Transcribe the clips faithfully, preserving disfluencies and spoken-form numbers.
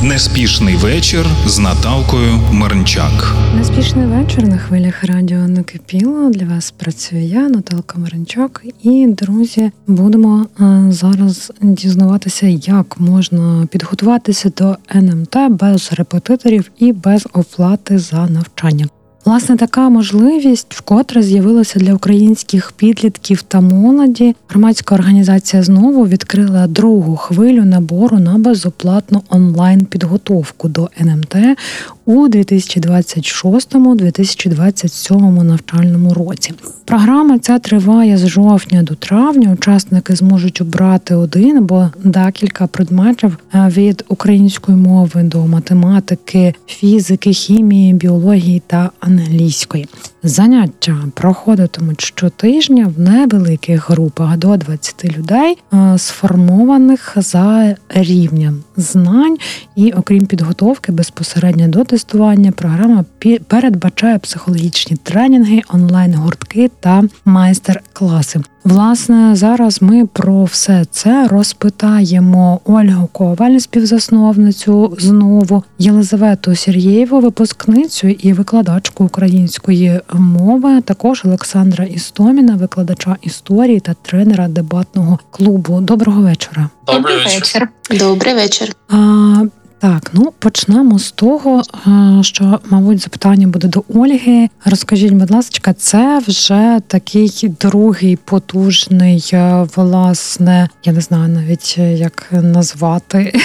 Неспішний вечір з Наталкою Мирнчак. Неспішний вечір на хвилях радіо «Накипіло». Для вас працює я, Наталка Мирнчак. І, друзі, будемо а, зараз дізнаватися, як можна підготуватися до ен ем те без репетиторів і без оплати за навчання. Власне, така можливість вкотре з'явилася для українських підлітків та молоді. Громадська організація «Знову» відкрила другу хвилю набору на безоплатну онлайн-підготовку до ен ем те у дві тисячі двадцять шостому - дві тисячі двадцять сьомому навчальному році. Програма ця триває з жовтня до травня. Учасники зможуть обрати один або декілька предметів від української мови до математики, фізики, хімії, біології та англійської. Заняття проходитимуть щотижня в невеликих групах до двадцяти людей, сформованих за рівнем знань. І окрім підготовки безпосередньо до тестування, програма передбачає психологічні тренінги, онлайн-гуртки та майстер-класи. Власне, зараз ми про все це розпитаємо Ольгу Коваль, співзасновницю «Знову», Єлизавету Сергієву, випускницю і викладачку української мови, також Олександра Істоміна, викладача історії та тренера дебатного клубу. Доброго вечора. Добрий вечір. Добрий вечір. А, Так, ну почнемо з того, що, мабуть, запитання буде до Ольги. Розкажіть, будь ласка, це вже такий другий потужний, власне, я не знаю навіть, як назвати,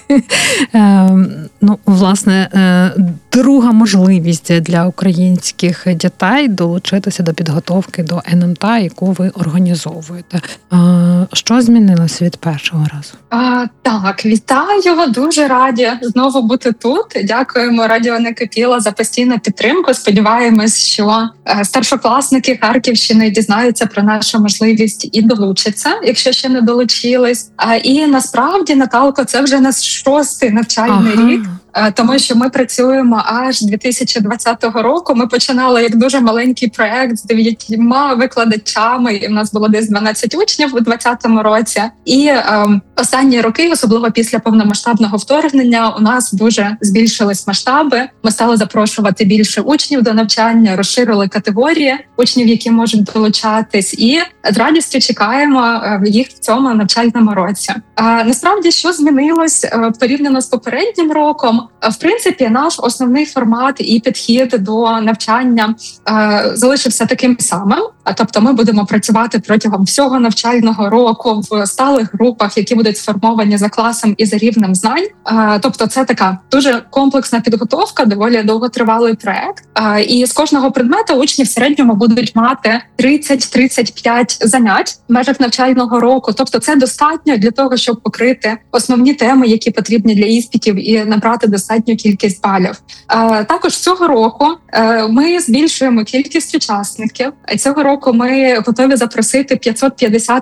ну, власне, друга можливість для українських дітей долучитися до підготовки до ен ем те, яку ви організовуєте. Що змінилося від першого разу? А, так, вітаю, дуже раді знову бути тут. Дякуємо Радіо Накипіло за постійну підтримку. Сподіваємось, що старшокласники Харківщини дізнаються про нашу можливість і долучаться, якщо ще не долучились. І насправді, Наталко, це вже наш шостий навчальний ага. рік. Тому що ми працюємо аж з дві тисячі двадцятого року. Ми починали як дуже маленький проект з дев'ятьма викладачами, і в нас було десь дванадцять учнів у двадцятому році. І е, останні роки, особливо після повномасштабного вторгнення, у нас дуже збільшились масштаби. Ми стали запрошувати більше учнів до навчання, розширили категорії учнів, які можуть долучатись, і з радістю чекаємо їх в цьому навчальному році. А насправді, що змінилось порівняно з попереднім роком? В принципі, наш основний формат і підхід до навчання е, залишився таким самим. А тобто ми будемо працювати протягом всього навчального року в сталих групах, які будуть сформовані за класом і за рівнем знань. Е, тобто це така дуже комплексна підготовка, доволі довготривалий проект. Е, і з кожного предмета учні в середньому будуть мати тридцять - тридцять п'ять занять в межах навчального року. Тобто це достатньо для того, щоб покрити основні теми, які потрібні для іспитів, і набрати достатню кількість балів. Е, також цього року е, ми збільшуємо кількість учасників. Цього року ми готові запросити п'ятсот п'ятдесят